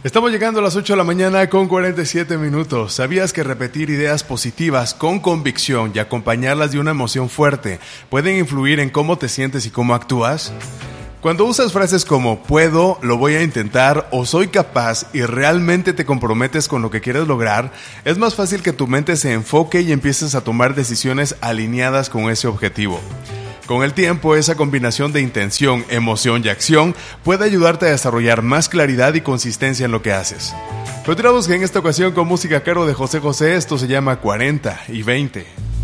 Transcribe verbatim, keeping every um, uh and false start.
Estamos llegando a las ocho de la mañana con cuarenta y siete minutos. ¿Sabías que repetir ideas positivas con convicción y acompañarlas de una emoción fuerte pueden influir en cómo te sientes y cómo actúas? Cuando usas frases como puedo, lo voy a intentar o soy capaz y realmente te comprometes con lo que quieres lograr, es más fácil que tu mente se enfoque y empieces a tomar decisiones alineadas con ese objetivo. Con el tiempo, esa combinación de intención, emoción y acción puede ayudarte a desarrollar más claridad y consistencia en lo que haces. Continuamos en esta ocasión con música a cargo de José José. Esto se llama cuarenta y veinte.